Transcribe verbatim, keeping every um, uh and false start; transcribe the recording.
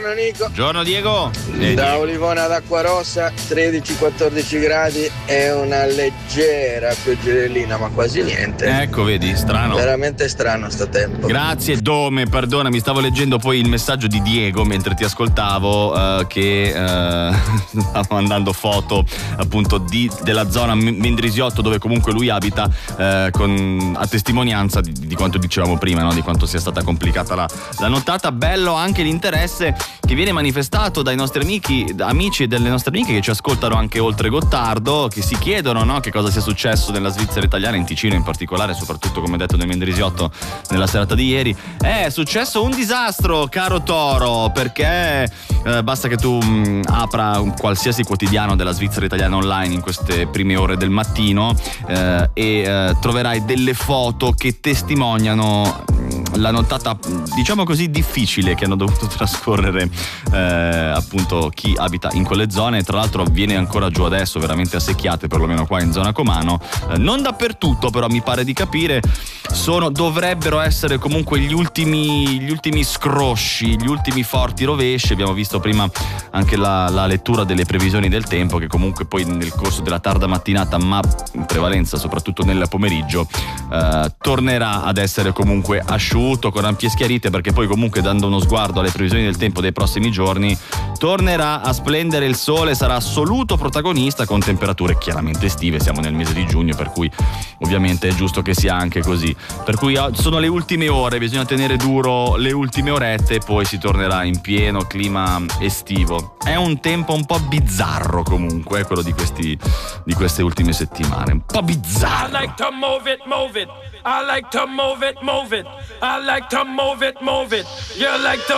buongiorno Nico. Buongiorno Diego. Eh, da Diego. Olivone ad Acquarossa, tredici quattordici gradi e una leggera pioggerellina, ma quasi niente. Ecco, vedi, strano. Veramente strano sto tempo. Grazie Dome, perdona, mi stavo leggendo poi il messaggio di Diego mentre ti ascoltavo, eh, che eh, stavo mandando foto appunto di, della zona Mendrisiotto dove comunque lui abita, eh, con, a testimonianza di, di quanto dicevamo prima, no? Di quanto sia stata complicata la, la nottata. Bello anche l'interesse che viene manifestato dai nostri amici, amici e delle nostre amiche che ci ascoltano anche oltre Gottardo, che si chiedono, no, che cosa sia successo nella Svizzera italiana, in Ticino in particolare, soprattutto come detto nel Mendrisiotto nella serata di ieri. È successo un disastro, caro Toro, perché eh, basta che tu mh, apra un qualsiasi quotidiano della Svizzera italiana online in queste prime ore del mattino eh, e eh, troverai delle foto che testimoniano la nottata, diciamo così, difficile che hanno dovuto trascorrere eh, appunto chi abita in quelle zone. Tra l'altro viene ancora giù adesso, veramente a secchiate, perlomeno qua in zona Comano, eh, non dappertutto però mi pare di capire. Sono, dovrebbero essere comunque gli ultimi gli ultimi scrosci, gli ultimi forti rovesci. Abbiamo visto prima anche la, la lettura delle previsioni del tempo, che comunque poi nel corso della tarda mattinata, ma in prevalenza soprattutto nel pomeriggio, eh, tornerà ad essere comunque asciutto, con ampie schiarite, perché poi comunque, dando uno sguardo alle previsioni del tempo dei prossimi giorni, tornerà a splendere il sole, sarà assoluto protagonista, con temperature chiaramente estive. Siamo nel mese di giugno, per cui ovviamente è giusto che sia anche così. Per cui sono le ultime ore, bisogna tenere duro le ultime orette e poi si tornerà in pieno clima estivo. È un tempo un po' bizzarro comunque, quello di questi di queste ultime settimane, un po' bizzarro. I like to move it, move it. I like to move it, move it. I like to move it, move it. You like to